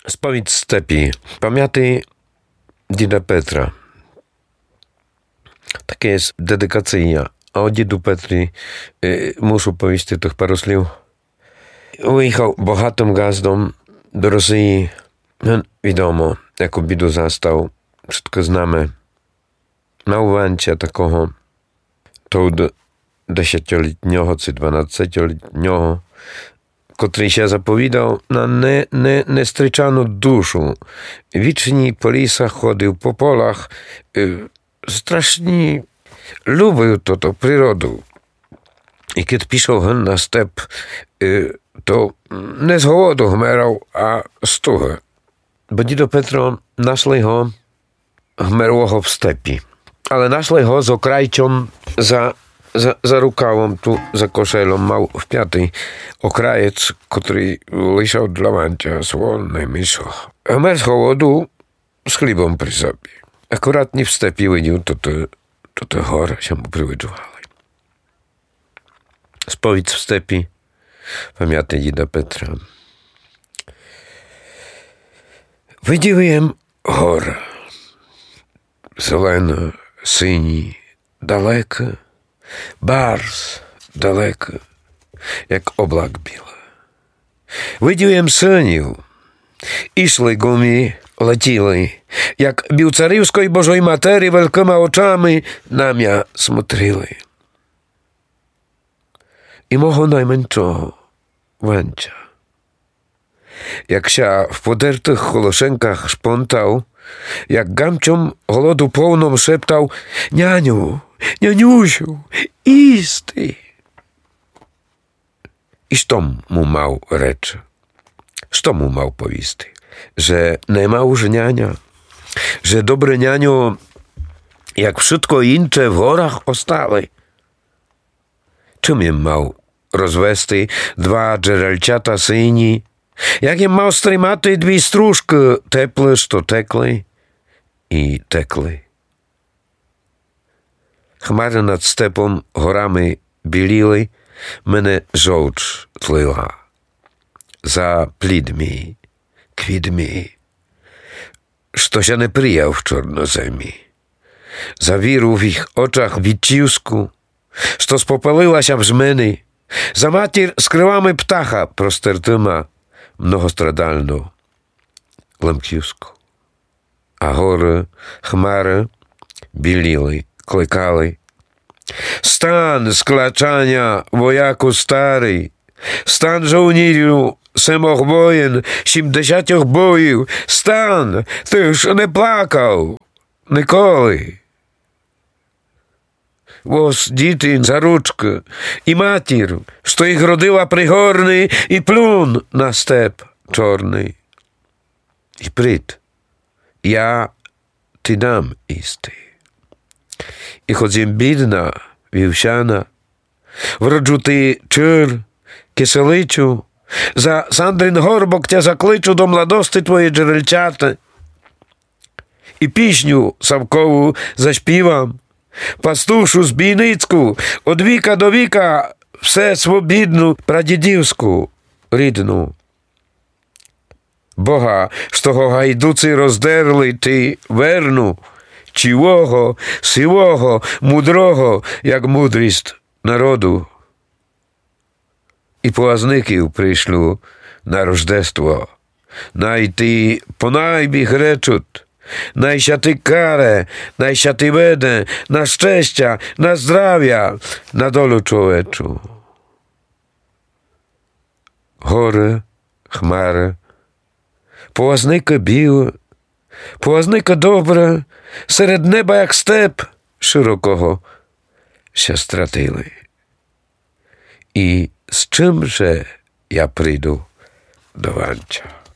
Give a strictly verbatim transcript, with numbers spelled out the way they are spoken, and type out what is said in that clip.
Сповідь степі. Пам'яти діда Петра. Таке є дедикація. А о діду Петрі e, muszę powiedzieć tych paru słów. Wyjechał bogatym gazdom do Rosji. No, wiadomo, jaką biedę zastał. Wszystko znamy. Na uwancie takiego to dziesięcioletniego czy dwanastoletniego, który się zapowiadał na ne, ne, nestryczaną duszę. Wiczni po lisach chodził, po polach. Y, strasznie lubił to, to przyrodę. I kiedy piszą na step, y, to nie z głodu chmerał, a z tuchy. Bo dzido Petro našli ho, chmerło ho w stepi. Ale našli ho z okrajcią za Za, za rukawą, tu za koszelą, mał w piatej okrajec, który leżał dla mancia słonne miso. A my z hołodu z chlibą przy sobie. Akurat nie w stepie łynił, to te, to te chore się mu przywyczuwały. Spowiedź w stepi, pamiętaj dzida Petra. Widziałem chore, zelene, syni, dalekie, Барс далеко, як облак біле. Видієм синів, ішли гумі, летіли, як білцарівської Божої матері великими очами на м'я смотрили. І мого найменшого Ванча, як ся в подертих холошенках шпонтав, jak gamciom głodu pełną szeptał: Nianiu, nianiusiu, isty. I co mu mał rzecz? Co mu mał powisty? Że nie ma już niania, że dobre nianio, jak wszystko incze w horach ostali. Czym im mał rozwesty dwa dżerelciata syni, jakie mał strymaty dwie stróżki teple, co tekli i tekli. Chmary nad stepą horami біліли, мене żołcz tlila. Za plidmi, kwidmi, što się nie prijał w czornozemi. Za wiru w ich oczach wiciusku, što spopaliła się w żmeny. Za matir skryłamy ptacha prostertyma, mnohostradalno, lemkiusku. A hory, chmary біліли, klekali. Stan sklaczania, wojaku stary, stan żołnierzu, semoch wojen, siedemdziesięciach bojów, stan, tyż nie płakał, nikoli. Wos dzitin za ruczkę i matir, što ich rodyła prihorny i plun na step czorny. I pryd, ja ty dam isty. I chodziem bidna, wівсяна, вроджу ти чир, киселичу, за Сандрин горбок тя закличу до младости твої джерельчата. І пісню Савкову заспівам, пастушу збійницьку, од віка до віка, все свобідну прадідівську рідну. Бога, з того гайдуці роздерли ти верну, чивого, сивого, мудрого, як мудрість народу. І поазників прийшлю на рождество. Найти понайбіг речуть, найся ти каре, найся ти веде, на щастя, на здрав'я, на долю чоловічу. Гори, хмари, поазника біле, Поазника добра, серед неба, як степ широкого, się stratili. I z czym, że ja przyjdę do Wancia?